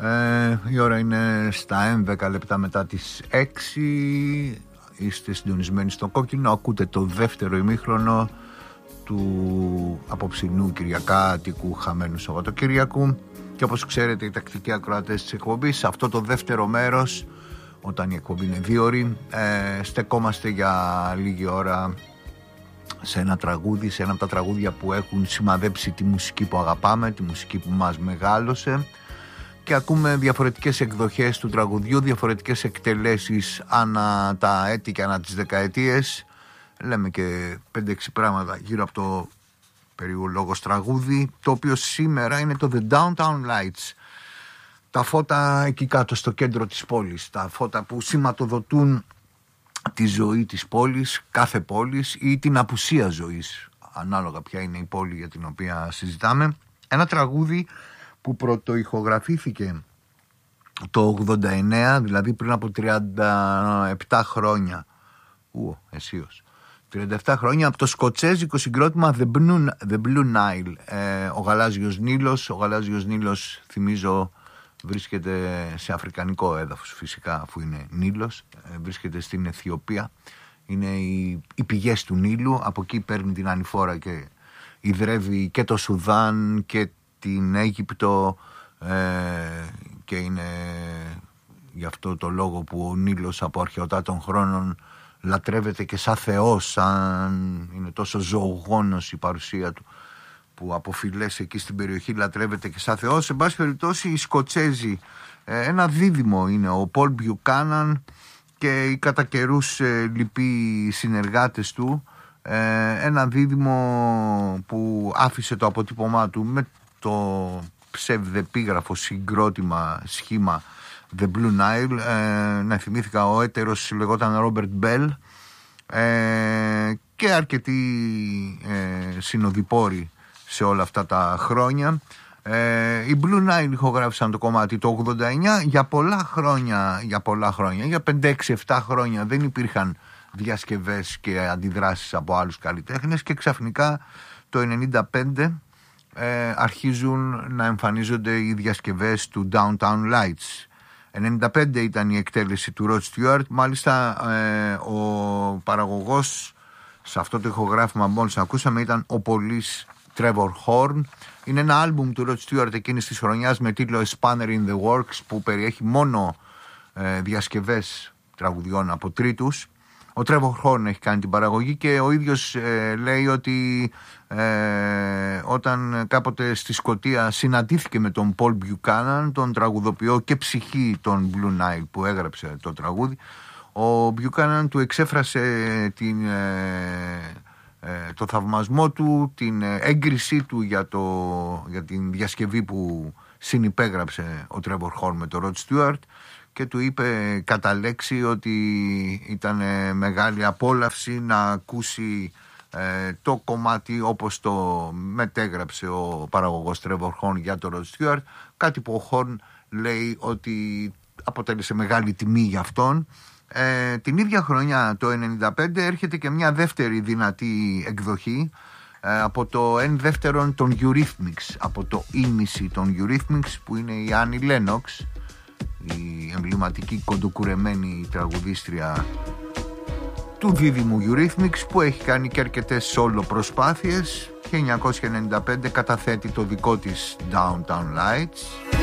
Η ώρα είναι στα 11 λεπτά μετά τις 6. Είστε συντονισμένοι στο Κόκκινο. Ακούτε το δεύτερο ημίχρονο του απόψινού Κυριακάτικου χαμένου Σαββατοκύριακου. Και όπως ξέρετε, οι τακτικοί ακροατές της εκπομπής, σε αυτό το δεύτερο μέρος, όταν η εκπομπή είναι 2 ώρες, στεκόμαστε για λίγη ώρα σε ένα τραγούδι, σε ένα από τα τραγούδια που έχουν σημαδέψει τη μουσική που αγαπάμε, τη μουσική που μας μεγάλωσε, και ακούμε διαφορετικές εκδοχές του τραγουδιού, διαφορετικές εκτελέσεις ανά τα έτη και ανά τις δεκαετίες. Λέμε και 5-6 πράγματα γύρω από το περίπου λόγος τραγούδι, το οποίο σήμερα είναι το The Downtown Lights. Τα φώτα εκεί κάτω στο κέντρο της πόλης, τα φώτα που σηματοδοτούν τη ζωή της πόλης, κάθε πόλης, ή την απουσία ζωής, ανάλογα ποια είναι η πόλη για την οποία συζητάμε. Ένα τραγούδι που πρωτοηχογραφήθηκε το 89, δηλαδή πριν από 37 χρόνια. Αισίως. 37 χρόνια, από το σκοτσέζικο συγκρότημα The Blue Nile. Ο Γαλάζιος Νείλος. Ο Γαλάζιος Νείλος, θυμίζω, βρίσκεται σε αφρικανικό έδαφος φυσικά, αφού είναι Νείλος. Βρίσκεται στην Αιθιοπία. Είναι οι πηγές του Νείλου. Από εκεί παίρνει την ανηφόρα και ιδρεύει και το Σουδάν και την Αίγυπτο, και είναι γι' αυτό το λόγο που ο Νείλος από αρχαιοτά των χρόνων λατρεύεται και σαν θεός, σαν είναι τόσο ζωογόνος η παρουσία του, που από φυλές εκεί στην περιοχή λατρεύεται και σαν θεός. Σε πάση περιπτώσει, οι Σκοτσέζοι, ένα δίδυμο είναι ο Πολ Μπιουκάναν και οι κατά καιρούς λοιποί συνεργάτες του, ένα δίδυμο που άφησε το αποτύπωμά του με το ψευδεπίγραφο συγκρότημα σχήμα The Blue Nile. Να θυμήθηκα, ο έτερος λεγόταν Robert Bell, και αρκετοί συνοδοιπόροι σε όλα αυτά τα χρόνια. Οι Blue Nile ηχογράφησαν το κομμάτι το 89. Για πολλά χρόνια, για 5-6-7 χρόνια δεν υπήρχαν διασκευές και αντιδράσεις από άλλους καλλιτέχνες, και ξαφνικά το 95 αρχίζουν να εμφανίζονται οι διασκευές του Downtown Lights. 95 ήταν η εκτέλεση του Rod Stewart. Μάλιστα ο παραγωγός σε αυτό το ηχογράφημα μόλις ακούσαμε ήταν ο πολύς Trevor Horn. Είναι ένα άλμπουμ του Rod Stewart εκείνης της χρονιάς με τίτλο A Spanner in the Works, που περιέχει μόνο διασκευές τραγουδιών από τρίτους. Ο Trevor Horn έχει κάνει την παραγωγή και ο ίδιος λέει ότι όταν κάποτε στη Σκωτία συναντήθηκε με τον Paul Buchanan, τον τραγουδοποιό και ψυχή των Blue Nile που έγραψε το τραγούδι, ο Buchanan του εξέφρασε το θαυμασμό του, την έγκρισή του για την διασκευή που συνυπέγραψε ο Trevor Horn με τον Rod Stewart, και του είπε κατά λέξη ότι ήταν μεγάλη απόλαυση να ακούσει το κομμάτι όπως το μετέγραψε ο παραγωγός Trevor Horn για τον Rod Stewart, κάτι που ο Horn λέει ότι αποτέλεσε μεγάλη τιμή για αυτόν. Την ίδια χρονιά, το 95, έρχεται και μια δεύτερη δυνατή εκδοχή από το εν δεύτερον των Eurythmics, από το ήμιση των Eurythmics, που είναι η Annie Lennox, η εμβληματική κοντοκουρεμένη τραγουδίστρια του δίδυμου Eurythmics, που έχει κάνει και αρκετές solo προσπάθειες. 1995 καταθέτει το δικό της Downtown Lights.